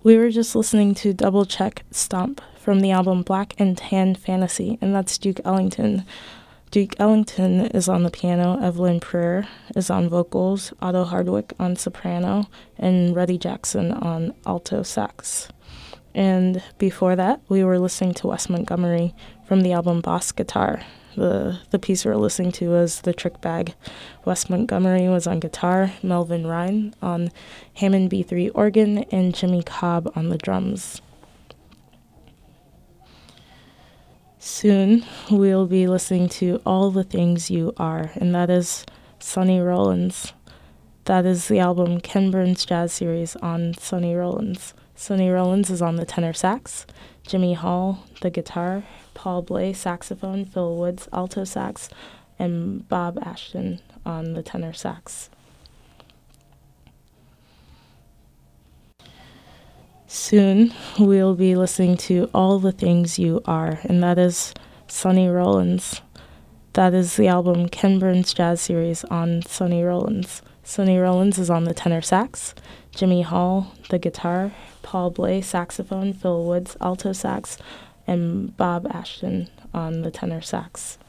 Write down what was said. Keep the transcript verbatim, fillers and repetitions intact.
We were just listening to Double Check Stomp from the album Black and Tan Fantasy, and that's Duke Ellington. Duke Ellington is on the piano, Evelyn Prayer is on vocals, Otto Hardwick on soprano, and Reddy Jackson on alto sax. And before that, we were listening to Wes Montgomery from the album Boss Guitar. The the piece we were listening to was The Trick Bag. Wes Montgomery was on guitar, Melvin Ryan on Hammond B three organ, and Jimmy Cobb on the drums. Soon, we'll be listening to All the Things You Are, and that is Sonny Rollins. That is the album Ken Burns Jazz Series on Sonny Rollins. Sonny Rollins is on the tenor sax, Jimmy Hall, the guitar, Paul Bley, saxophone, Phil Woods, alto sax, and Bob Ashton on the tenor sax. Soon, we'll be listening to All the Things You Are, and that is Sonny Rollins. That is the album Ken Burns Jazz Series on Sonny Rollins. Sonny Rollins is on the tenor sax, Jimmy Hall, the guitar, Paul Bley, saxophone, Phil Woods, alto sax, and Bob Ashton on the tenor sax.